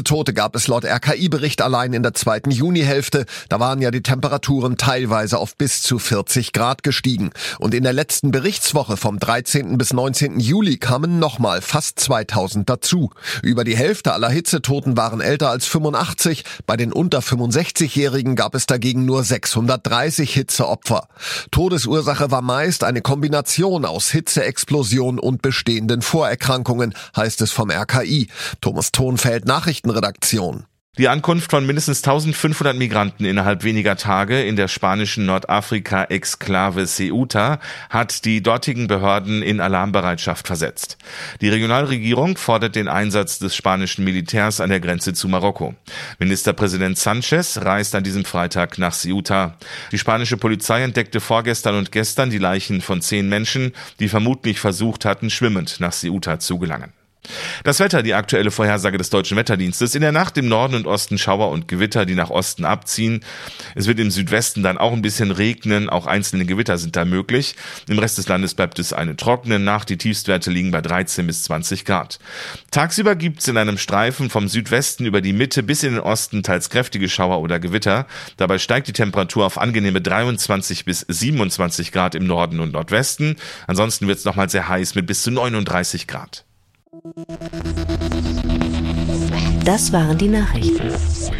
Hitzetote gab es laut RKI-Bericht allein in der zweiten Junihälfte. Da waren ja die Temperaturen teilweise auf bis zu 40 Grad gestiegen. Und in der letzten Berichtswoche vom 13. bis 19. Juli kamen nochmal fast 2000 dazu. Über die Hälfte aller Hitzetoten waren älter als 85. Bei den unter 65-Jährigen gab es dagegen nur 630 Hitzeopfer. Todesursache war meist eine Kombination aus Hitzeexplosion und bestehenden Vorerkrankungen, heißt es vom RKI. Thomas Thonfeld, Nachrichtenredaktion. Die Ankunft von mindestens 1500 Migranten innerhalb weniger Tage in der spanischen Nordafrika-Exklave Ceuta hat die dortigen Behörden in Alarmbereitschaft versetzt. Die Regionalregierung fordert den Einsatz des spanischen Militärs an der Grenze zu Marokko. Ministerpräsident Sánchez reist an diesem Freitag nach Ceuta. Die spanische Polizei entdeckte vorgestern und gestern die Leichen von 10 Menschen, die vermutlich versucht hatten, schwimmend nach Ceuta zu gelangen. Das Wetter, die aktuelle Vorhersage des Deutschen Wetterdienstes. In der Nacht im Norden und Osten Schauer und Gewitter, die nach Osten abziehen. Es wird im Südwesten dann auch ein bisschen regnen, auch einzelne Gewitter sind da möglich. Im Rest des Landes bleibt es eine trockene Nacht, die Tiefstwerte liegen bei 13 bis 20 Grad. Tagsüber gibt es in einem Streifen vom Südwesten über die Mitte bis in den Osten teils kräftige Schauer oder Gewitter. Dabei steigt die Temperatur auf angenehme 23 bis 27 Grad im Norden und Nordwesten. Ansonsten wird es nochmal sehr heiß mit bis zu 39 Grad. Das waren die Nachrichten.